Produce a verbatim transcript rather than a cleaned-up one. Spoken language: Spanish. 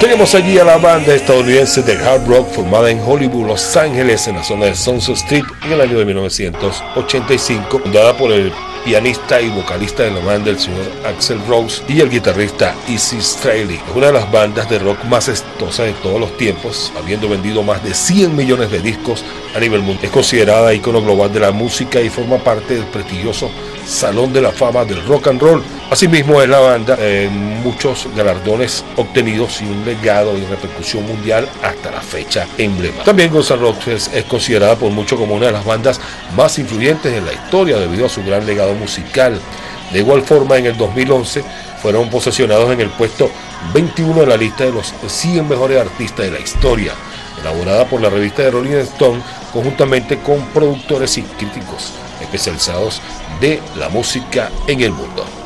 Tenemos allí a la banda estadounidense de hard rock formada en Hollywood, Los Ángeles, en la zona de Sunset Strip en el año de mil novecientos ochenta y cinco, fundada por el pianista y vocalista de la banda, el señor Axl Rose, y el guitarrista Izzy Stradlin. Es una de las bandas de rock más exitosas de todos los tiempos, habiendo vendido más de cien millones de discos a nivel mundial. Es considerada ícono global de la música y forma parte del prestigioso Salón de la Fama del Rock and Roll. Asimismo, es la banda en eh, muchos galardones obtenidos y un legado y repercusión mundial hasta la fecha emblemática. También Guns N' Roses es considerada por muchos como una de las bandas más influyentes en la historia debido a su gran legado musical. De igual forma, en el dos mil once fueron posesionados en el puesto veintiuno de la lista de los cien mejores artistas de la historia, elaborada por la revista de Rolling Stone conjuntamente con productores y críticos especializados de la música en el mundo.